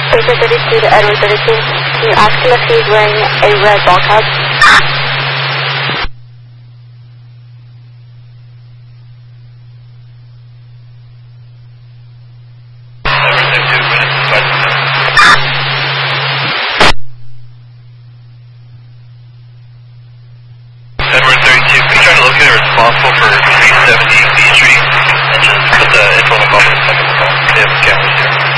Baker 32 to Edward 32. Can you ask him if he's wearing a red ball cap? Edward 32, can you try to locate a responsible for 370 B Street and just put the info on the call for the second call? They have cameras here.